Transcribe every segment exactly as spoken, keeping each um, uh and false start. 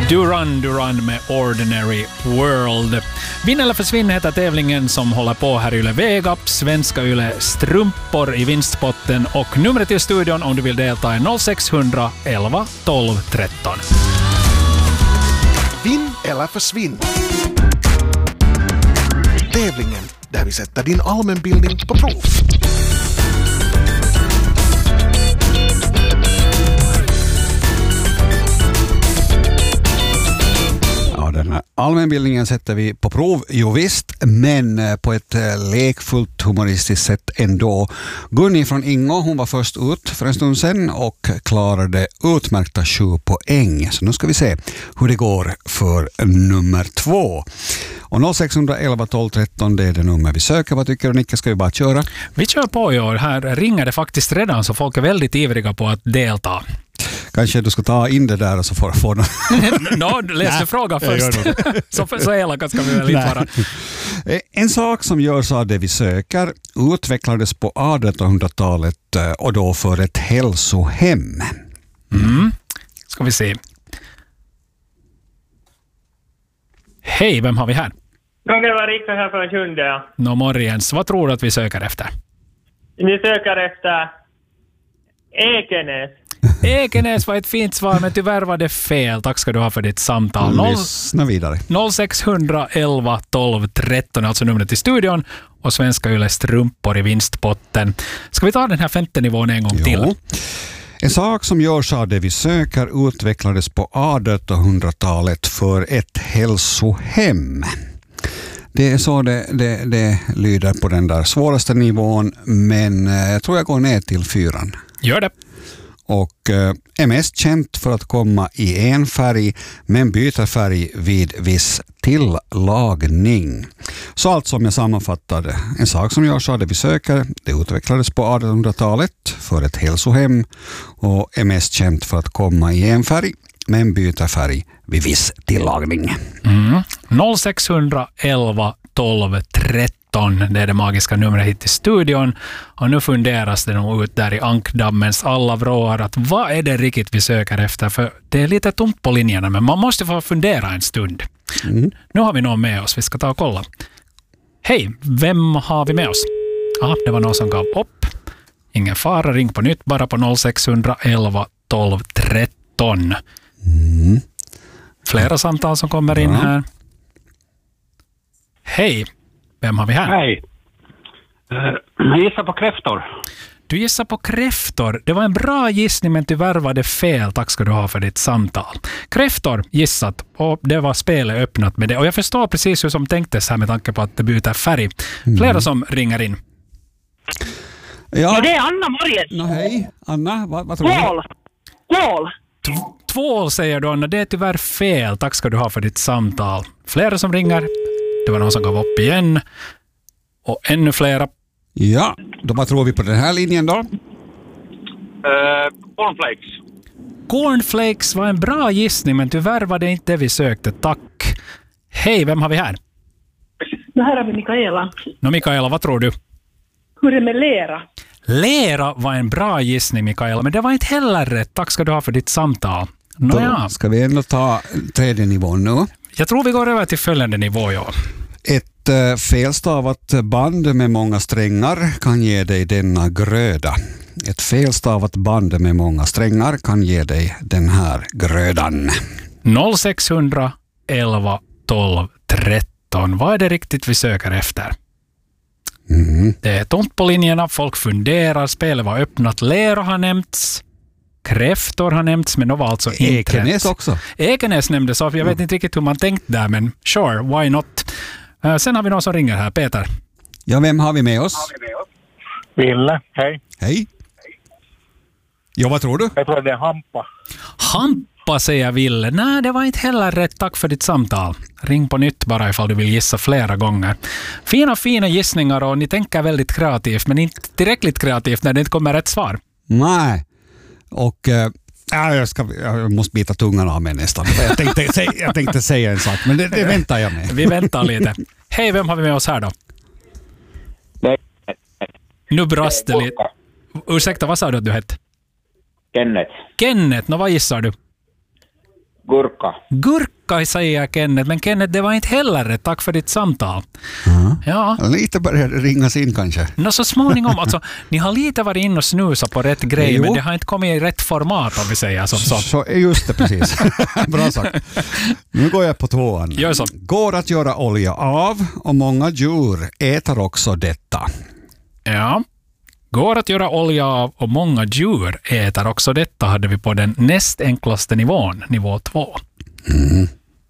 Duran Duran med Ordinary World. Vinn eller försvinn heter tävlingen som håller på här i Yle Vega. Svenska Yle strumpor i vinstpotten och numret till studion om du vill delta är noll sex elva tolv tretton. Vinn eller försvinn. Tävlingen där vi sätter din allmänbildning på prov. Den här allmänbildningen sätter vi på prov, jo visst, men på ett lekfullt humoristiskt sätt ändå. Gunni från Ingo, hon var först ut för en stund sedan och klarade utmärkta sju poäng. Så nu ska vi se hur det går för nummer två. Och noll sex elva tolv tretton, det är det nummer vi söker. Vad tycker du, Nicke? Ska vi bara köra? Vi kör på i år. Här ringer det faktiskt redan så folk är väldigt ivriga på att delta. Kanske du ska ta in det där och så får du få den. Nå, läs du frågan först. så, så elaka ska vi väl inte vara. En sak som görs av det vi söker utvecklades på artonhundratalet och då för ett hälsohem. Mm. Ska vi se. Hej, vem har vi här? Jag det var Rickard här från Sjunde. Ja. Nå, morgens. Vad tror du att vi söker efter? Vi söker efter Ekenäs. Ekenäs var ett fint svar, men tyvärr var det fel. Tack ska du ha för ditt samtal. Lyssna vidare. noll sex elva tolv tretton, alltså numret till studion. Och Svenska Yle strumpor i vinstpotten. Ska vi ta den här femte nivån en gång jo. till? En sak som görs av det vi söker utvecklades på artonhundratalet för ett hälsohem. Det är så det, det, det lyder på den där svåraste nivån, men jag tror jag går ner till fyran. Gör det. Och eh, är mest känt för att komma i en färg men byter färg vid viss tillagning. Så allt som jag sammanfattade, en sak som görs av det vi söker, det utvecklades på artonhundratalet för ett hälsohem och är mest känt för att komma i en färg men byter färg vid viss tillagning. Mm. noll sex elva tolv tretton. Det är det magiska numret hit till studion. Och nu funderas det nog ut där i ankdammens alla vrår att vad är det riktigt vi söker efter? För det är lite tomt på linjerna, men man måste få fundera en stund. Mm. Nu har vi någon med oss. Vi ska ta och kolla. Hej, vem har vi med oss? Ja, det var någon som gav upp. Ingen fara, ring på nytt bara på noll sex elva tolv tretton. Mm. Flera samtal som kommer in här. Hej. Vem har vi här? Hej. Jag gissar på kräftor. Du gissar på kräftor. Det var en bra gissning, men tyvärr var det fel. Tack ska du ha för ditt samtal. Kräftor gissat, och det var spelet öppnat med det. Och jag förstår precis hur som tänktes här med tanke på att det byter färg. Flera mm. som ringer in. Ja, ja det är Anna Morgens. No, hej, Anna. Vad, vad tror du? Tvål. Tvål. Tvål säger du, Anna. Det är tyvärr fel. Tack ska du ha för ditt samtal. Flera som ringer. Det var någon som gav upp igen. Och ännu flera. Ja, då vad tror vi på den här linjen då? Uh, cornflakes. Cornflakes var en bra gissning, men tyvärr var det inte det vi sökte. Tack. Hej, vem har vi här? Det här har vi Mikaela. Nå, Mikaela, vad tror du? Hur är det med lera? Lera var en bra gissning, Mikaela, men det var inte heller rätt. Tack ska du ha för ditt samtal. Nåja. Ska vi ändå ta tredje nivån nu? Jag tror vi går över till följande nivå, ja. Ett äh, felstavat band med många strängar kan ge dig denna gröda. Ett felstavat band med många strängar kan ge dig den här grödan. noll sex elva tolv tretton. Vad är det riktigt vi söker efter? Mm. Det är tomt på linjerna, folk funderar, spelet var öppnat, lera har nämnts. Kräftor har nämnts, men det var alltså inte Ekenäs också. Ekenäs nämndes, så jag vet inte riktigt hur man tänkt där, men sure, why not? Uh, sen har vi någon som ringer här, Peter. Ja, vem har vi med oss? Ville, hej. Hej. Ja, vad tror du? Jag tror det är Hampa. Hampa säger Ville. Nej, det var inte heller rätt. Tack för ditt samtal. Ring på nytt bara ifall du vill gissa flera gånger. Fina, fina gissningar och ni tänker väldigt kreativt, men inte tillräckligt kreativt när det inte kommer rätt svar. Nej. Och äh, jag, ska, jag måste bita tungan av mig nästan. Jag tänkte, sä, jag tänkte säga en sak, men det, det väntar jag med. Vi väntar lite. Hej, vem har vi med oss här då? Nej. Nu brast det lite. Ursäkta, vad sa du att du hette? Kenneth. Kenneth, nå vad gissar du? Gurka. Gurka säger jag, Kenneth, men Kenneth, det var inte heller rätt. Tack för ditt samtal. Ja. Ja. Lite börjar det ringas in kanske. Nå, så småningom, alltså, ni har lite varit in och snusat på rätt grej, Jo. men det har inte kommit i rätt format, om vi säger som så. Så just det, precis. Bra sagt. Nu går jag på tvåan. Gör så. Går att göra olja av och många djur äter också detta. Ja. Går att göra olja av och många djur äter också detta, hade vi på den näst enklaste nivån, nivå två. Mm.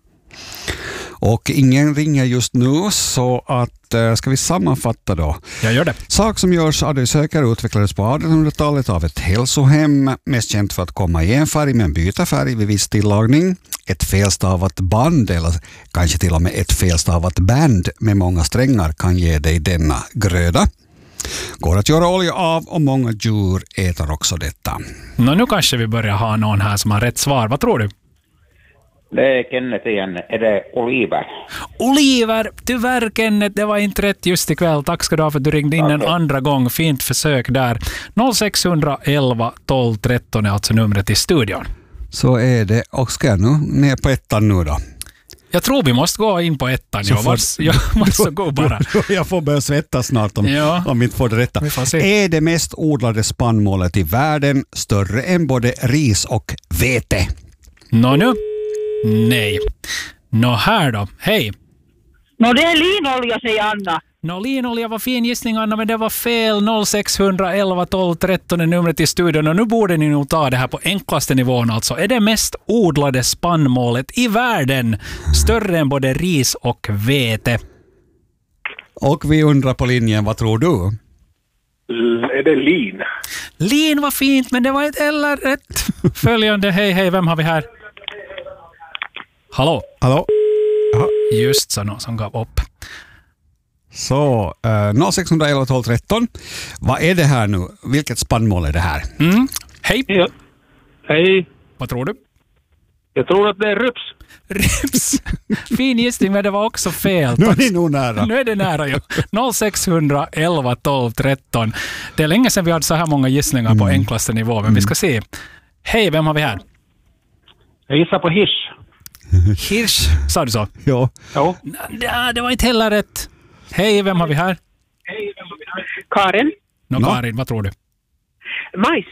Och ingen ringer just nu, så att äh, ska vi sammanfatta då? Jag gör det. Sak som görs av de sökare utvecklades på artonhundratalet av ett hälsohem, mest känt för att komma i en färg men byta färg vid viss tillagning. Ett felstavat band, eller kanske till och med ett felstavat band med många strängar, kan ge dig denna gröda. Går att göra olja av och många djur äter också detta. Nå, nu kanske vi börjar ha någon här som har rätt svar. Vad tror du? Det är Kenneth igen. Är det oliver? Oliver! Tyvärr, Kenneth, det var inte rätt just ikväll. Tack ska du ha för att du ringde in en Okej. andra gång. Fint försök där. noll sex elva tolv tretton är alltså numret i studion. Så är det. Och ska jag nu ner på ettan nu då? Jag tror vi måste gå in på ettan. Så Ja, får- vars, ja, varsågod bara. Jag får börja svettas snart om, Ja. om vi inte får det rätta. Vi får se. Är det mest odlade spannmålet i världen större än både ris och vete? Nå nu? Nej. Nå här då. Hej. Nå, det är linolja, säger Anna. Nå, linolja var fin gissning, Anna, men det var fel. noll sex elva tolv tretton är numret i studion, och nu borde ni nog ta det här på enklaste nivån. Alltså, är det mest odlade spannmålet i världen större än både ris och vete? Och vi undrar på linjen, vad tror du? Är det lin? Lin var fint, men det var inte heller rätt. Följande, hej, hej, vem har vi här? Hallå? Hallå? Just så, någon som gav upp. Så, eh, noll sex elva tolv tretton. Vad är det här nu? Vilket spannmål är det här? Mm. Hej, Ja. Hej. vad tror du? Jag tror att det är rups. Rips. Fin gissning, men det var också fel. Nu är Tack. ni nog nära. Nu är det nära ju. noll sex elva tolv tretton. Det är länge sedan vi hade så här många gissningar Mm. på enklaste nivå, men vi ska se. Hej, vem har vi här? Jag gissar på hirs. Hirs, sa du så? Ja. Ja. Ja, det var inte heller rätt. Hej, vem har vi här? Karin. Nå, Nå. Karin, vad tror du? Majs.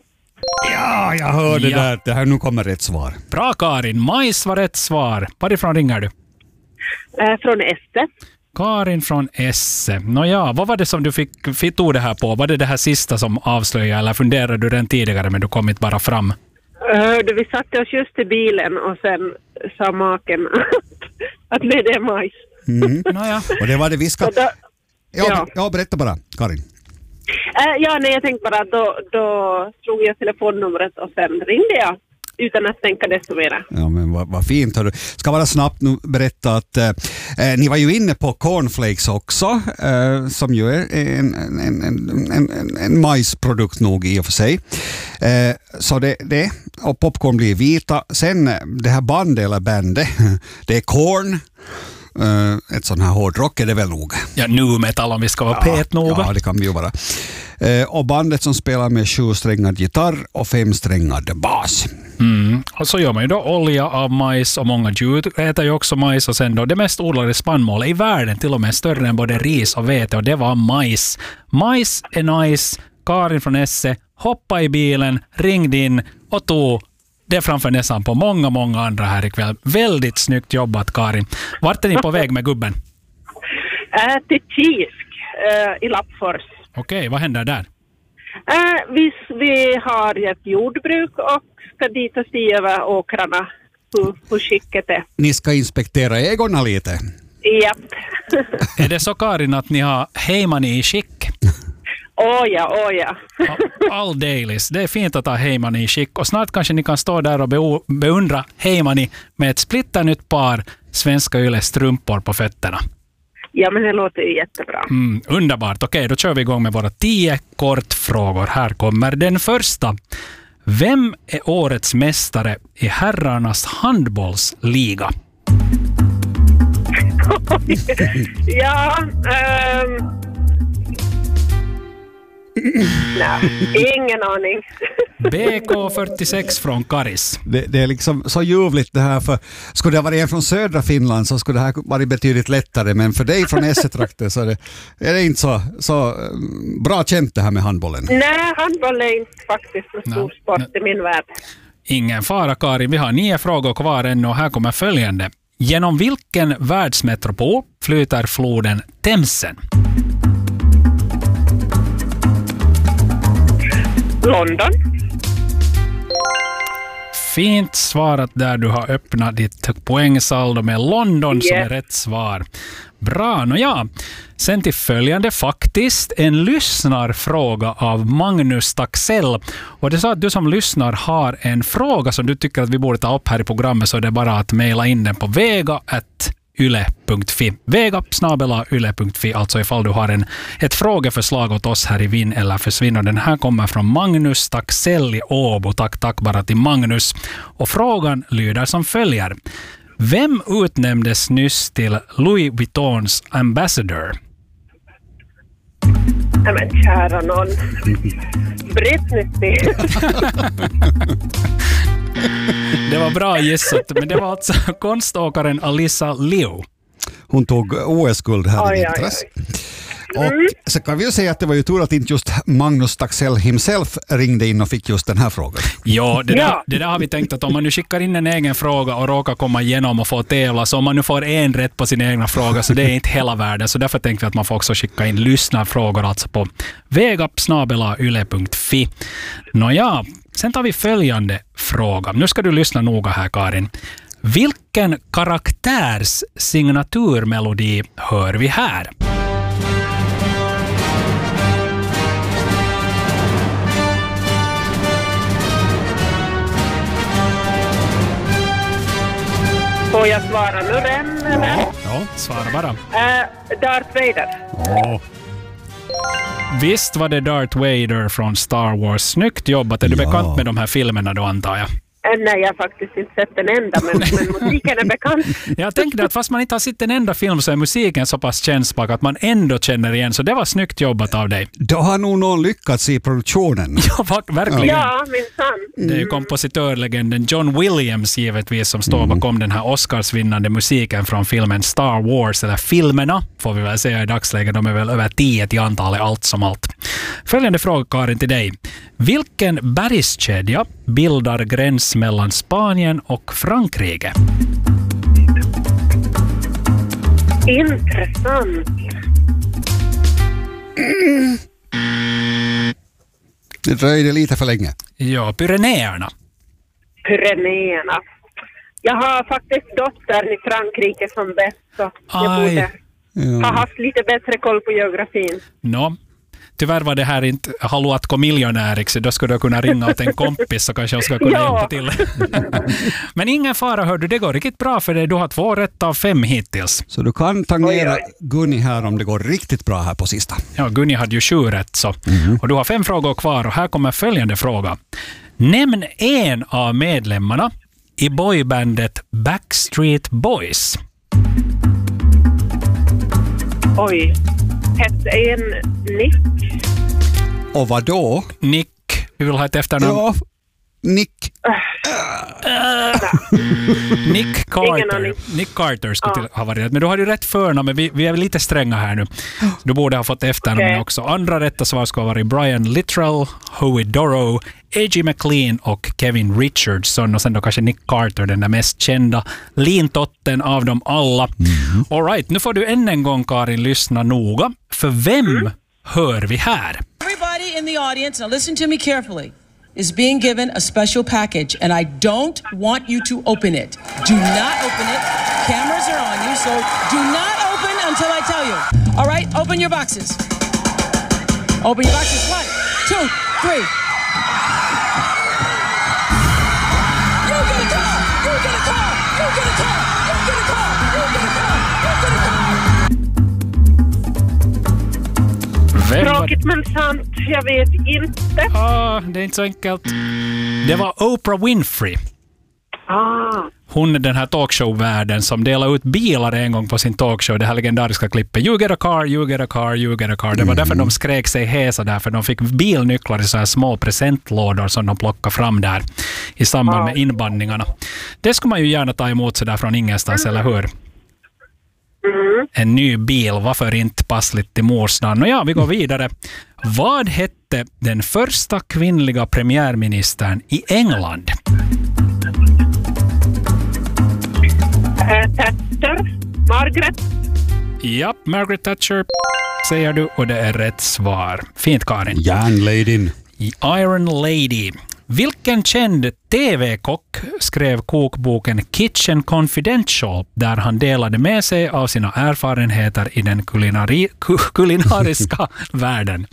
Ja, jag hörde Ja. där. Det här nu kommer rätt svar. Bra, Karin. Majs var rätt svar. Varifrån ringer du? Eh, från Este. Karin från Esse. Nåja, vad var det som du fick, fick tog det här på? Var det det här sista som avslöjade, eller funderade du den tidigare men du kom inte bara fram? Hörde, vi satte oss just i bilen och sen sa maken att nej, det är majs. Mm. Nåja. Och det var det vi ska... Så då, Ja, ja. ja, berätta bara, Karin. Eh, ja, nej, jag tänkte bara att då, då slog jag telefonnumret och sen ringde jag utan att tänka desto mera. Ja, men vad, vad fint. Hörru. Ska bara snabbt nu berätta att eh, ni var ju inne på cornflakes också, eh, som ju är en, en, en, en, en, en majsprodukt nog i och för sig. Eh, så det, det, och popcorn blir vita. Sen eh, det här bandet eller bandet, det är corn. Uh, ett sån här hårdrock är det väl nog. Ja, nu metal om vi ska vara Ja, petnoga. ja, det kan vi ju vara. Uh, och bandet som spelar med sjusträngad gitarr och femsträngad bas. Mm. Och så gör man ju då olja av majs, och många djur äter ju också majs, och sen då det mest odlade spannmålet i världen, till och med större än både ris och vete, och det var majs. Majs är nice. Karin från Esse hoppa i bilen, ringde in och tog det framför näsan på många, många andra här ikväll. Väldigt snyggt jobbat, Karin. Vart är ni på väg med gubben? Eh, till Kisk eh, i Lappfors. Okej, vad händer där? Eh, vi, vi har ett jordbruk och ska dit och se över åkrarna hur, hur skicket är. Ni ska inspektera ägorna lite. Japp. Är det så, Karin, att ni har Heimani i skick? Åh ja, åh ja. All dailies. Det är fint att ha Heimani i skick, och snart kanske ni kan stå där och beo- beundra Heimani med ett splitternytt par svenska yllestrumpor på fötterna. Ja, men det låter ju jättebra. Mm, underbart. Okej, då kör vi igång med våra tio kortfrågor. Här kommer den första. Vem är årets mästare i herrarnas handbollsliga? Ja, ehm... Nej, ingen aning. B K fyrtiosex från Karis. Det, det är liksom så ljuvligt det här, för skulle det ha varit en från södra Finland så skulle det här varit betydligt lättare, men för dig från Essetrakten så är det, är det inte så, så bra känt det här med handbollen. Nej, handboll är inte faktiskt en stor Nej. sport i min värld. Ingen fara, Karin. Vi har nio frågor kvar ännu och här kommer följande. Genom vilken världsmetropol flyter floden Themsen? London. Fint svarat där, du har öppnat ditt poängsaldo med London som Yes. är rätt svar. Bra, nå ja. Sen till följande faktiskt, en lyssnarfråga av Magnus Taxell. Och det sa att du som lyssnar har en fråga som du tycker att vi borde ta upp här i programmet, så det är bara att mejla in den på vega at yle punkt fi. vega snabel-a yle punkt fi, alltså ifall du har en, ett frågeförslag åt oss här i Vinn eller försvinn. Och den här kommer från Magnus Taxell i Åbo. Tack, tack bara till Magnus. Och frågan lyder som följer. Vem utnämndes nyss till Louis Vuittons ambassador? Nej men kära någon. Britney Spears. Det var bra gissat, men det var alltså konståkaren Alyssa Liu. Hon tog O S-guld här Oj, i oj, vintras. oj. Och så kan vi ju säga att det var ju tur att inte just Magnus Taxell himself ringde in och fick just den här frågan. Ja, det där, Ja. det där har vi tänkt att om man nu skickar in en egen fråga och råkar komma igenom och få tävla, så om man nu får en rätt på sin egna fråga, så det är inte hela världen. Så därför tänkte vi att man får också skicka in lyssnarfrågor alltså på vega snabel-a yle punkt fi. Nåja, sen tar vi följande fråga. Nu ska du lyssna noga här, Karin. Vilken karaktärs signaturmelodi hör vi här? Får jag svara nu den eller? Ja, svara bara. Uh, Darth Vader. Oh. Visst var det Darth Vader från Star Wars. Snyggt jobbat. Är du Ja. bekant med de här filmerna då, antar jag? Uh, nej, jag har faktiskt inte sett en enda, men, men musiken är bekant. Jag tänkte att fast man inte har sett en enda film så är musiken så pass kännsprak att man ändå känner igen. Så det var snyggt jobbat av dig. Då har nog någon lyckats i produktionen. Ja, va- verkligen. Ja, minsann. Det är ju kompositörlegenden John Williams givetvis som står bakom den här Oscarsvinnande musiken från filmen Star Wars, eller filmerna får vi väl säga i dagsläget. De är väl över tio till antalet allt som allt. Följande fråga, Karin, till dig. Vilken bergskedja bildar gräns mellan Spanien och Frankrike? Intressant. Det dröjde lite för länge. Ja, Pyrenéerna. Pyrenéerna. Jag har faktiskt dottern i Frankrike som bäst, så jag Aj. borde Ja. ha haft lite bättre koll på geografin. Nå, tyvärr var det här inte Haluatko miljonärix, så då skulle du kunna ringa åt en kompis så kanske jag ska kunna Ja. hjälpa till. Men ingen fara, hör du, det går riktigt bra för dig. Du har två rätt av fem hittills. Så du kan tangera Oj, oj. Gunni här om det går riktigt bra här på sista. Ja, Gunni hade ju sju rätt så. Och du har fem frågor kvar och här kommer följande fråga. Nämn en av medlemmarna i boybandet Backstreet Boys. Oj. Hette en Nick. Och vad då? Nick, vi vill ha ett efternamn. Ja, Nick. Nick Ingen Carter. aning. Nick Carter skulle till, ha varit rätt. Men du har ju rätt förnamn, men vi, vi är lite stränga här nu. Du borde ha fått efternamn Okej. också. Andra rätta svar ska ha varit Brian Littrell, Howie Dorough, A J McLean och Kevin Richardson. Och sen då kanske Nick Carter, den där mest kända lintotten av dem alla. All right, nu får du än en gång, Karin, lyssna noga. För vem hör vi här? Everybody in the audience, now listen to me carefully, is being given a special package, and I don't want you to open it. Do not open it. Cameras are on you, so do not open until I tell you. All right, open your boxes. Open your boxes. One, two, three. You get a call. You get a call. You get a call. You get a call. You get a call. You get a call. Vem var Tråkigt men sant. Jag vet inte. Ah, det är inte så enkelt. Det var Oprah Winfrey. Ah. hon är den här talkshow-världen som delar ut bilar en gång på sin talkshow, det här legendariska klippet You get a car, you get a car, you get a car. Det var därför de skrek sig hesa där, för de fick bilnycklar i så här små presentlådor som de plockade fram där i samband med inbandningarna. Det skulle man ju gärna ta emot så där från ingenstans, eller hur? Mm. En ny bil, varför inte passligt till morsdagen? Och ja, vi går vidare. Vad hette den första kvinnliga premiärministern i England? Äh, Thatcher. Margaret. Ja, Margaret Thatcher säger du, och det är rätt svar. Fint, Karin. Järnladyn. I Iron Lady. Vilken känd tv-kock skrev kokboken Kitchen Confidential där han delade med sig av sina erfarenheter i den kulinari- ku- kulinariska världen?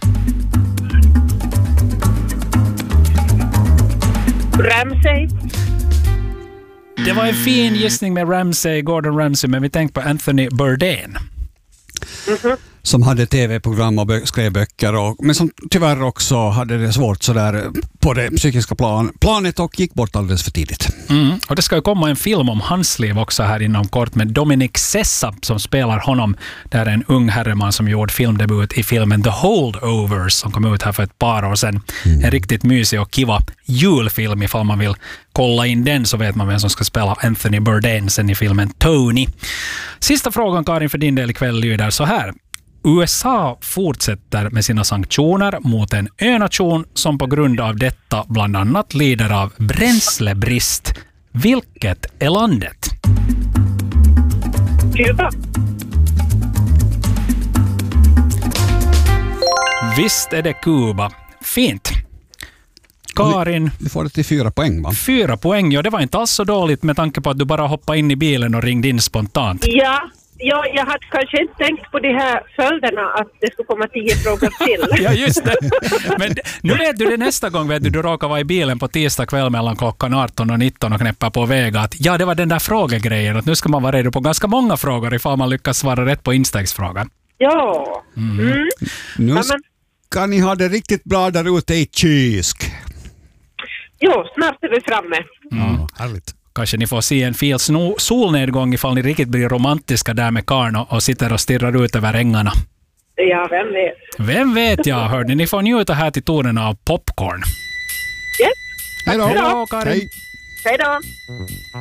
Ramsay. Det var en fin gissning med Ramsay, Gordon Ramsay, men vi tänkte på Anthony Bourdain. Mm-hmm. Som hade tv-program och bö- skrev böcker, och, men som tyvärr också hade det svårt så där på det psykiska plan, planet och gick bort alldeles för tidigt. Mm. Och det ska ju komma en film om hans liv också här inom kort med Dominic Sessa som spelar honom. Det är en ung herreman som gjorde filmdebut i filmen The Holdovers som kom ut här för ett par år sedan. Mm. En riktigt mysig och kiva julfilm. Ifall man vill kolla in den så vet man vem som ska spela Anthony Bourdain sen i filmen Tony. Sista frågan, Karin, för din del ikväll lyder så här. U S A fortsätter med sina sanktioner mot en önation som på grund av detta bland annat lider av bränslebrist. Vilket är landet? Kuba. Visst är det Kuba. Fint. Karin. Du får det till fyra poäng, va? Fyra poäng, ja, det var inte alls så dåligt med tanke på att du bara hoppade in i bilen och ringde in spontant. Ja. Ja, jag hade kanske inte tänkt på de här följderna att det skulle komma tio frågor till. Ja, just det. Men nu vet du det nästa gång, vet du, du råkar vara i bilen på tisdag kväll mellan klockan arton och nitton och knäppa på väg att ja, det var den där frågegrejen att nu ska man vara redo på ganska många frågor ifall man lyckas svara rätt på instegsfrågan. Ja. Mm. Nu Ja, men, ska ni ha det riktigt bra där ute i Kysk. jo, snart är vi framme. Mm. Ja, härligt. Kanske ni får se en fil sno- solnedgång ifall ni riktigt blir romantiska där med karn och sitter och stirrar ut över ängarna. Ja, vem vet. Vem vet jag, hörde ni får njuta här till tonerna av popcorn. Yes. Hej då. Hej då, Karin. Hej. Hej då.